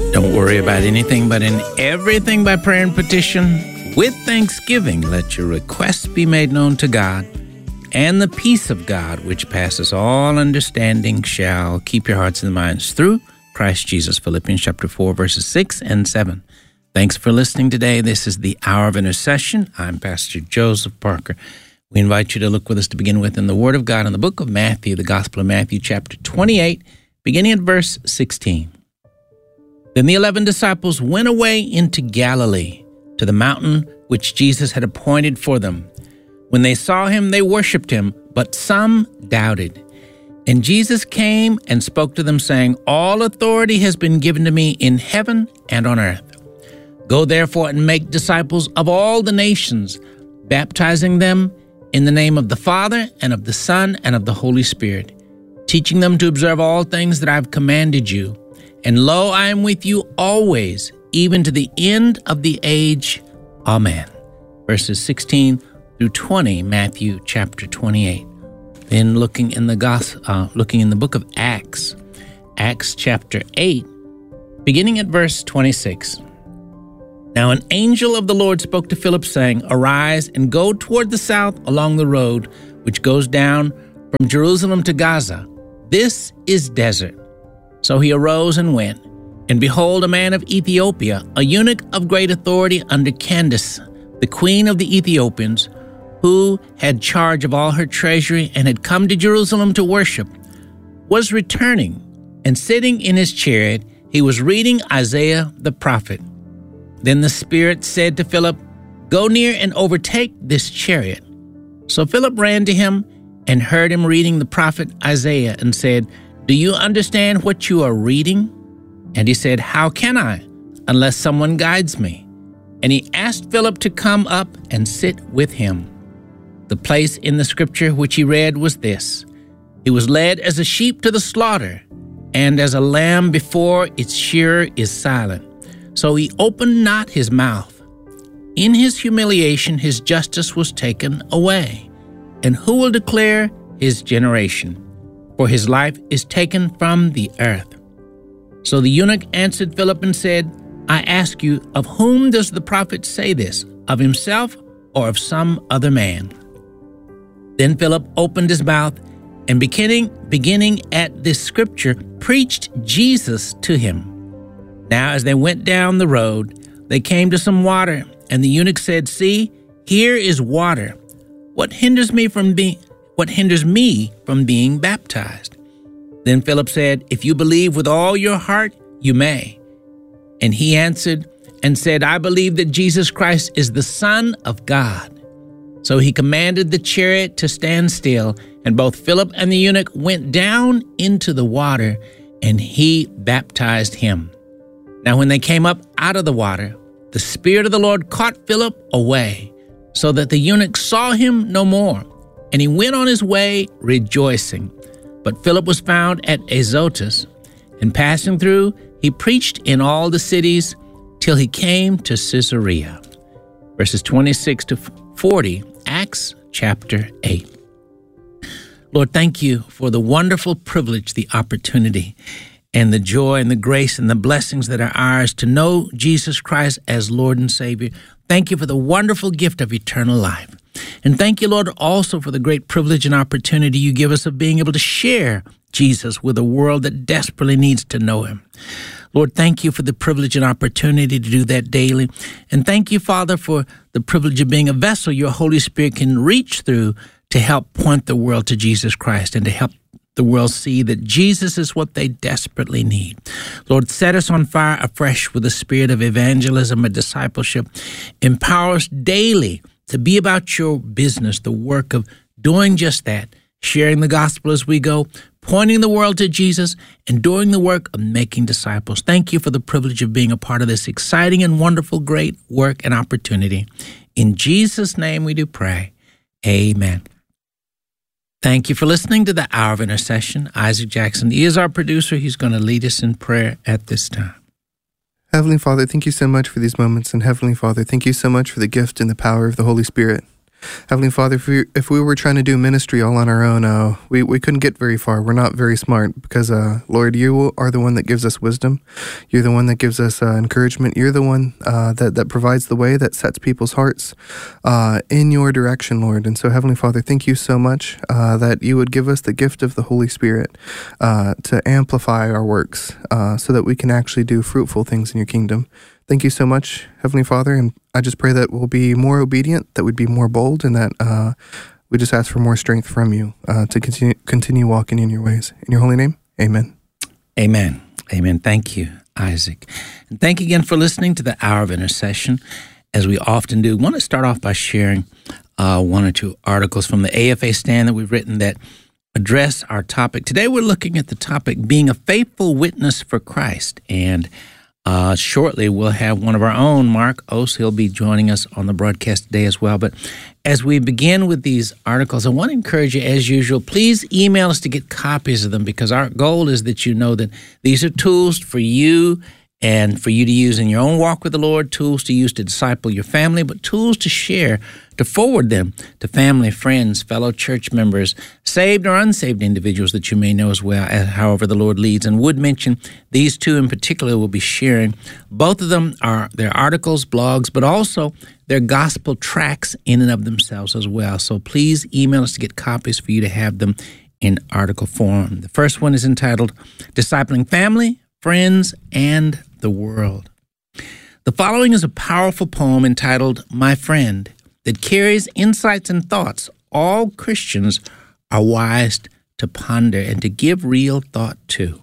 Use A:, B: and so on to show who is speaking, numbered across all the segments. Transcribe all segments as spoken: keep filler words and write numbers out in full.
A: Don't worry about anything, but in everything by prayer and petition, with thanksgiving, let your requests be made known to God, and the peace of God, which passes all understanding, shall keep your hearts and minds through Christ Jesus. Philippians chapter four, verses six and seven. Thanks for listening today. This is the Hour of Intercession. I'm Pastor Joseph Parker. We invite you to look with us to begin with in the Word of God in the book of Matthew, the Gospel of Matthew, chapter twenty-eight, beginning at verse sixteen. Then the eleven disciples went away into Galilee, to the mountain which Jesus had appointed for them. When they saw him, they worshipped him, but some doubted. And Jesus came and spoke to them, saying, All authority has been given to me in heaven and on earth. Go therefore and make disciples of all the nations, baptizing them in the name of the Father and of the Son and of the Holy Spirit, teaching them to observe all things that I have commanded you. And lo, I am with you always, even to the end of the age. Amen. Verses sixteen through twenty, Matthew chapter twenty-eight. Then looking in the gospel, uh, looking in the book of Acts, Acts chapter eight, beginning at verse twenty-six. Now an angel of the Lord spoke to Philip, saying, Arise and go toward the south along the road which goes down from Jerusalem to Gaza. This is desert. So he arose and went. And behold, a man of Ethiopia, a eunuch of great authority under Candace, the queen of the Ethiopians, who had charge of all her treasury and had come to Jerusalem to worship, was returning, and sitting in his chariot, he was reading Isaiah the prophet. Then the Spirit said to Philip, Go near and overtake this chariot. So Philip ran to him and heard him reading the prophet Isaiah and said, Do you understand what you are reading? And he said, How can I, unless someone guides me? And he asked Philip to come up and sit with him. The place in the scripture which he read was this: He was led as a sheep to the slaughter, and as a lamb before its shearer is silent, so he opened not his mouth. In his humiliation his justice was taken away. And who will declare his generation? For his life is taken from the earth. So the eunuch answered Philip and said, I ask you, of whom does the prophet say this, of himself or of some other man? Then Philip opened his mouth and beginning, beginning at this scripture, preached Jesus to him. Now as they went down the road, they came to some water, and the eunuch said, See, here is water. What hinders me from being What hinders me from being baptized? Then Philip said, If you believe with all your heart, you may. And he answered and said, I believe that Jesus Christ is the Son of God. So he commanded the chariot to stand still, and both Philip and the eunuch went down into the water, and he baptized him. Now when they came up out of the water, the Spirit of the Lord caught Philip away, so that the eunuch saw him no more. And he went on his way rejoicing. But Philip was found at Azotus, and passing through, he preached in all the cities till he came to Caesarea. Verses twenty-six to forty, Acts chapter eight. Lord, thank you for the wonderful privilege, the opportunity, and the joy and the grace and the blessings that are ours to know Jesus Christ as Lord and Savior. Thank you for the wonderful gift of eternal life. And thank you, Lord, also for the great privilege and opportunity you give us of being able to share Jesus with a world that desperately needs to know him. Lord, thank you for the privilege and opportunity to do that daily. And thank you, Father, for the privilege of being a vessel your Holy Spirit can reach through to help point the world to Jesus Christ and to help the world see that Jesus is what they desperately need. Lord, set us on fire afresh with the spirit of evangelism and discipleship. Empower us daily to be about your business, the work of doing just that, sharing the gospel as we go, pointing the world to Jesus, and doing the work of making disciples. Thank you for the privilege of being a part of this exciting and wonderful, great work and opportunity. In Jesus' name we do pray. Amen. Thank you for listening to the Hour of Intercession. Isaac Jackson is our producer. He's going to lead us in prayer at this time.
B: Heavenly Father, thank you so much for these moments. And Heavenly Father, thank you so much for the gift and the power of the Holy Spirit. Heavenly Father, if we, if we were trying to do ministry all on our own, uh, we, we couldn't get very far. We're not very smart because, uh, Lord, you are the one that gives us wisdom. You're the one that gives us uh, encouragement. You're the one uh, that, that provides the way, that sets people's hearts uh, in your direction, Lord. And so, Heavenly Father, thank you so much uh, that you would give us the gift of the Holy Spirit uh, to amplify our works uh, so that we can actually do fruitful things in your kingdom. Thank you so much, Heavenly Father, and I just pray that we'll be more obedient, that we'd be more bold, and that uh, we just ask for more strength from you uh, to continue continue walking in your ways. In your holy name, amen.
A: Amen. Amen. Thank you, Isaac. And thank you again for listening to the Hour of Intercession. As we often do, I want to start off by sharing uh, one or two articles from the A F A stand that we've written that address our topic. Today we're looking at the topic, being a faithful witness for Christ. And Uh, shortly, we'll have one of our own, Mark Ose. He'll be joining us on the broadcast today as well. But as we begin with these articles, I want to encourage you, as usual, please email us to get copies of them, because our goal is that you know that these are tools for you and for you to use in your own walk with the Lord, tools to use to disciple your family, but tools to share, to forward them to family, friends, fellow church members, saved or unsaved individuals that you may know as well, as however the Lord leads. And would mention these two in particular we'll be sharing. Both of them are their articles, blogs, but also their gospel tracts in and of themselves as well. So please email us to get copies for you to have them in article form. The first one is entitled Discipling Family, Friends, and the World. The following is a powerful poem entitled My Friend that carries insights and thoughts all Christians are wise to ponder and to give real thought to.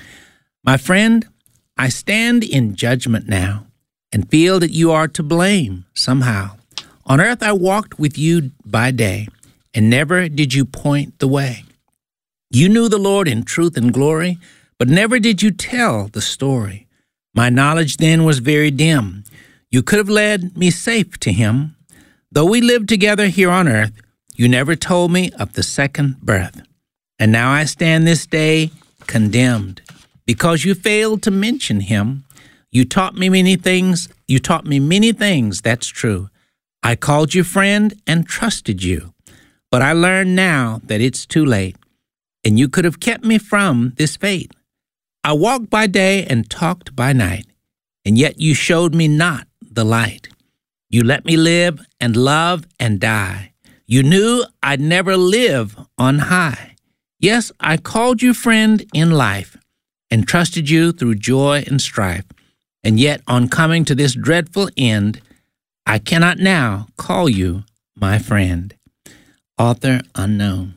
A: My friend, I stand in judgment now and feel that you are to blame somehow. On earth I walked with you by day, and never did you point the way. You knew the Lord in truth and glory, but never did you tell the story. My knowledge then was very dim. You could have led me safe to him. Though we lived together here on earth, you never told me of the second birth. And now I stand this day condemned, because you failed to mention him. You taught me many things. You taught me many things, that's true. I called you friend and trusted you. But I learn now that it's too late, and you could have kept me from this fate. I walked by day and talked by night, and yet you showed me not the light. You let me live and love and die. You knew I'd never live on high. Yes, I called you friend in life and trusted you through joy and strife. And yet, on coming to this dreadful end, I cannot now call you my friend. Author unknown.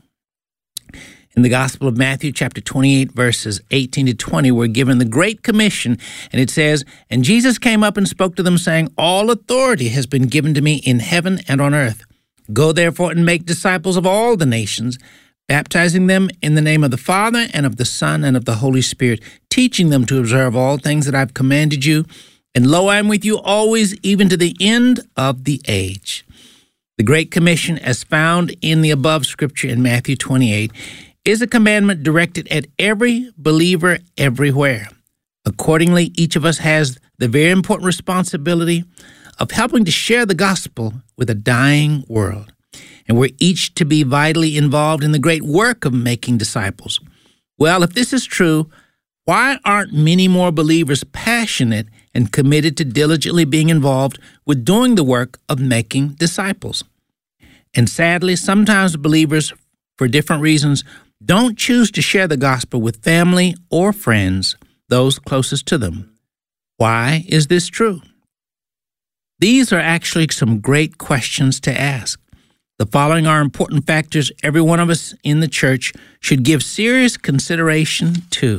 A: In the Gospel of Matthew, chapter twenty-eight, verses eighteen to twenty, we're given the Great Commission, and it says, And Jesus came up and spoke to them, saying, All authority has been given to me in heaven and on earth. Go therefore and make disciples of all the nations, baptizing them in the name of the Father and of the Son and of the Holy Spirit, teaching them to observe all things that I've commanded you. And lo, I am with you always, even to the end of the age. The Great Commission, as found in the above scripture in Matthew twenty-eight, is a commandment directed at every believer everywhere. Accordingly, each of us has the very important responsibility of helping to share the gospel with a dying world. And we're each to be vitally involved in the great work of making disciples. Well, if this is true, why aren't many more believers passionate and committed to diligently being involved with doing the work of making disciples? And sadly, sometimes believers, for different reasons, don't choose to share the gospel with family or friends, those closest to them. Why is this true? These are actually some great questions to ask. The following are important factors every one of us in the church should give serious consideration to.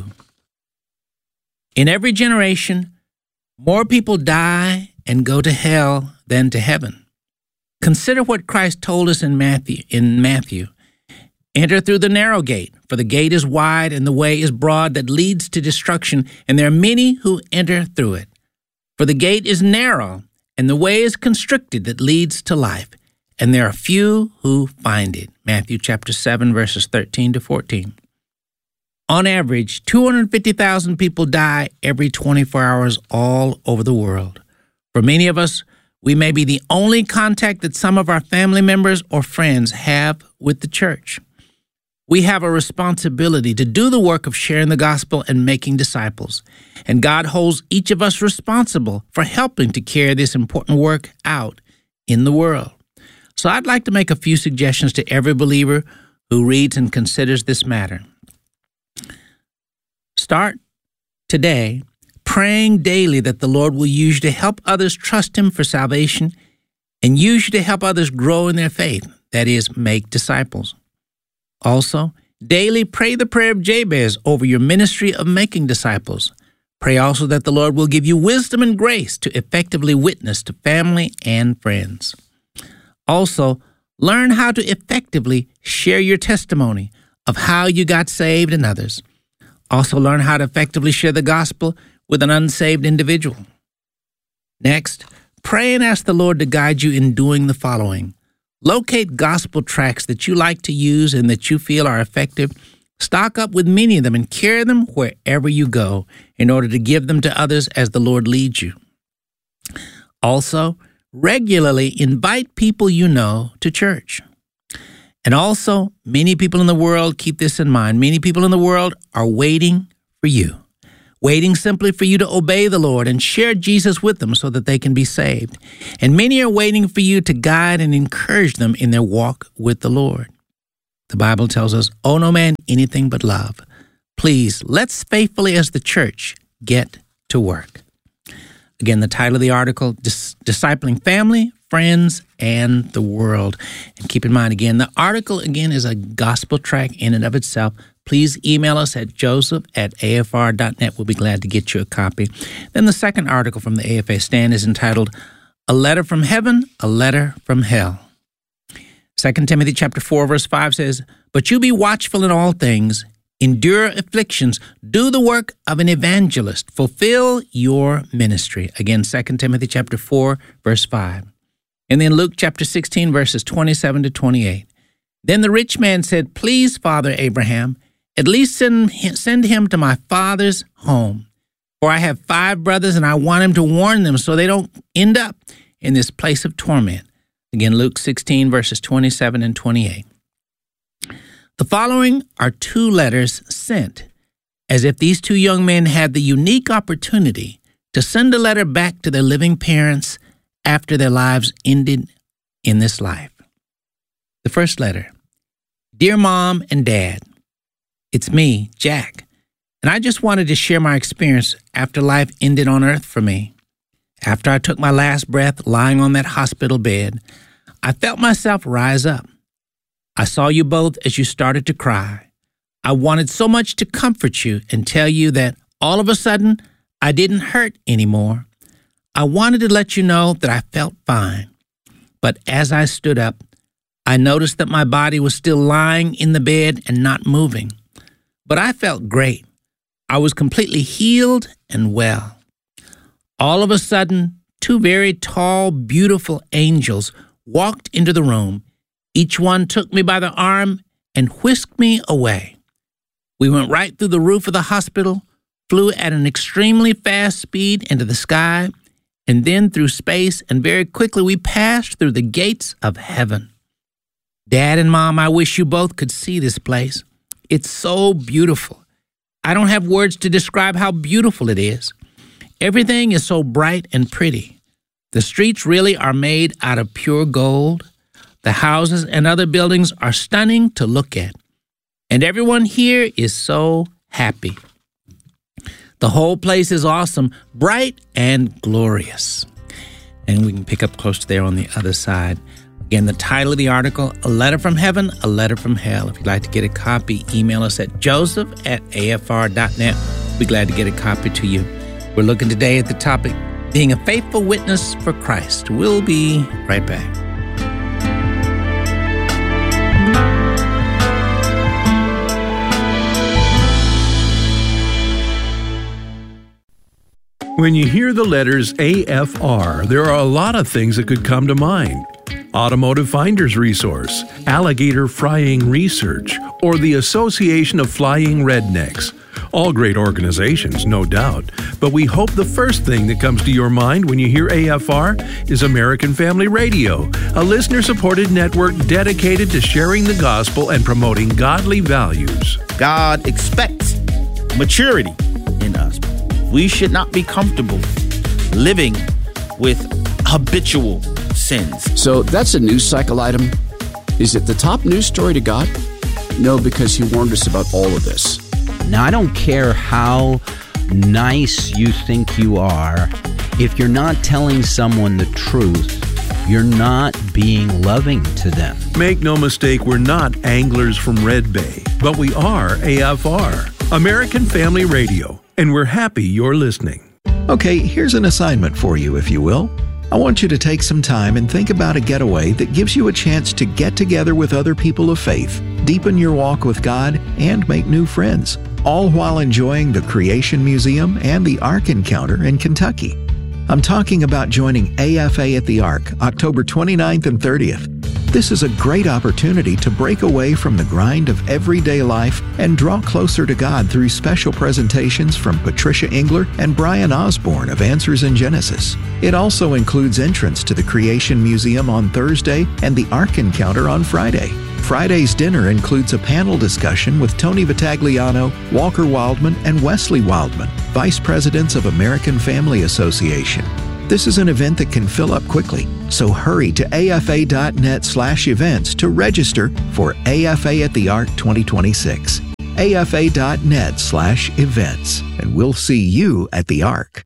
A: In every generation, more people die and go to hell than to heaven. Consider what Christ told us in Matthew. In Matthew, Enter through the narrow gate, for the gate is wide and the way is broad that leads to destruction, and there are many who enter through it. For the gate is narrow and the way is constricted that leads to life, and there are few who find it. Matthew chapter seven, verses thirteen to fourteen. On average, two hundred fifty thousand people die every twenty-four hours all over the world. For many of us, We may be the only contact that some of our family members or friends have with the church. We have a responsibility to do the work of sharing the gospel and making disciples, and God holds each of us responsible for helping to carry this important work out in the world. So I'd like to make a few suggestions to every believer who reads and considers this matter. Start today praying daily that the Lord will use you to help others trust Him for salvation and use you to help others grow in their faith, that is, make disciples. Also, daily pray the prayer of Jabez over your ministry of making disciples. Pray also that the Lord will give you wisdom and grace to effectively witness to family and friends. Also, learn how to effectively share your testimony of how you got saved and others. Also, learn how to effectively share the gospel with an unsaved individual. Next, pray and ask the Lord to guide you in doing the following. Locate gospel tracts that you like to use and that you feel are effective. Stock up with many of them and carry them wherever you go in order to give them to others as the Lord leads you. Also, regularly invite people you know to church. And also, many people in the world, keep this in mind, many people in the world are waiting for you. Waiting simply for you to obey the Lord and share Jesus with them so that they can be saved. And many are waiting for you to guide and encourage them in their walk with the Lord. The Bible tells us, owe no man anything but love. Please, let's faithfully as the church get to work. Again, the title of the article, Dis- Discipling Family, Friends, and the World. And keep in mind, again, the article, again, is a gospel tract in and of itself. Please email us at joseph at a f r dot net. We'll be glad to get you a copy. Then the second article from the A F A stand is entitled, A Letter from Heaven, A Letter from Hell. Second Timothy chapter four, verse five says, But you be watchful in all things, endure afflictions, do the work of an evangelist, fulfill your ministry. Again, Second Timothy chapter four, verse five. And then Luke chapter sixteen, verses twenty-seven to twenty-eight. Then the rich man said, Please, Father Abraham, at least send, send him to my father's home. For I have five brothers, and I want him to warn them so they don't end up in this place of torment. Again, Luke sixteen, verses twenty-seven and twenty-eight. The following are two letters sent, as if these two young men had the unique opportunity to send a letter back to their living parents after their lives ended in this life. The first letter, Dear Mom and Dad, it's me, Jack, and I just wanted to share my experience after life ended on earth for me. After I took my last breath lying on that hospital bed, I felt myself rise up. I saw you both as you started to cry. I wanted so much to comfort you and tell you that all of a sudden I didn't hurt anymore. I wanted to let you know that I felt fine. But as I stood up, I noticed that my body was still lying in the bed and not moving. But I felt great. I was completely healed and well. All of a sudden, two very tall, beautiful angels walked into the room. Each one took me by the arm and whisked me away. We went right through the roof of the hospital, flew at an extremely fast speed into the sky, and then through space, and very quickly we passed through the gates of heaven. Dad and Mom, I wish you both could see this place. It's so beautiful. I don't have words to describe how beautiful it is. Everything is so bright and pretty. The streets really are made out of pure gold. The houses and other buildings are stunning to look at. And everyone here is so happy. The whole place is awesome, bright and glorious. And we can pick up close to there on the other side. Again, the title of the article, A Letter from Heaven, A Letter from Hell. If you'd like to get a copy, email us at joseph at a f r dot net. We'll be glad to get a copy to you. We're looking today at the topic, being a faithful witness for Christ. We'll be right back.
C: When you hear the letters A F R, there are a lot of things that could come to mind. Automotive Finder's Resource, Alligator Frying Research, or the Association of Flying Rednecks. All great organizations, no doubt. But we hope the first thing that comes to your mind when you hear A F R is American Family Radio, a listener-supported network dedicated to sharing the gospel and promoting godly values.
D: God expects maturity in us. We should not be comfortable living with habitual sins.
E: So that's a news cycle item. Is it the top news story to God? No, because he warned us about all of this.
F: Now, I don't care how nice you think you are. If you're not telling someone the truth, you're not being loving to them.
C: Make no mistake, we're not anglers from Red Bay, but we are A F R, American Family Radio, and we're happy you're listening.
G: Okay, here's an assignment for you, if you will. I want you to take some time and think about a getaway that gives you a chance to get together with other people of faith, deepen your walk with God, and make new friends, all while enjoying the Creation Museum and the Ark Encounter in Kentucky. I'm talking about joining A F A at the Ark, October twenty-ninth and thirtieth. This is a great opportunity to break away from the grind of everyday life and draw closer to God through special presentations from Patricia Engler and Brian Osborne of Answers in Genesis. It also includes entrance to the Creation Museum on Thursday and the Ark Encounter on Friday. Friday's dinner includes a panel discussion with Tony Vitagliano, Walker Wildman, and Wesley Wildman, Vice Presidents of American Family Association. This is an event that can fill up quickly, so hurry to afa.net slash events to register for A F A at the Ark twenty twenty-six. afa.net slash events, and we'll see you at the Ark.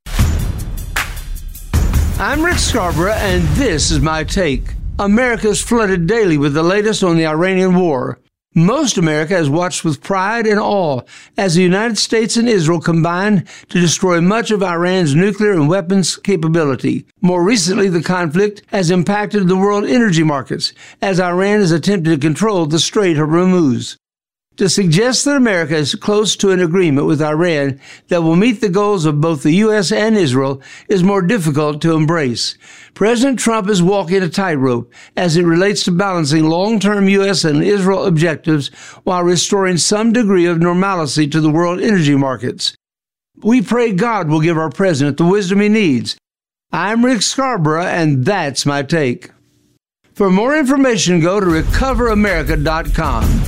H: I'm Rick Scarborough, and this is my take. America is flooded daily with the latest on the Iranian war. Most America has watched with pride and awe as the United States and Israel combine to destroy much of Iran's nuclear and weapons capability. More recently, the conflict has impacted the world energy markets as Iran has attempted to control the Strait of Hormuz. To suggest that America is close to an agreement with Iran that will meet the goals of both the U S and Israel is more difficult to embrace. President Trump is walking a tightrope as it relates to balancing long-term U S and Israel objectives while restoring some degree of normalcy to the world energy markets. We pray God will give our president the wisdom he needs. I'm Rick Scarborough, and that's my take. For more information, go to recover america dot com.